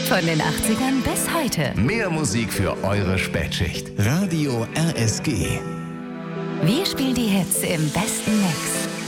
Von den 80ern bis heute. Mehr Musik für eure Spätschicht. Radio RSG. Wir spielen die Hits im besten Mix.